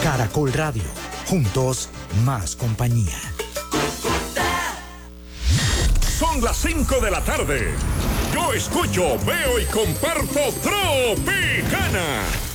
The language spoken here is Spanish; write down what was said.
Caracol Radio. Juntos, más compañía. Son las 5 de la tarde. Yo escucho, veo y comparto Tropicana.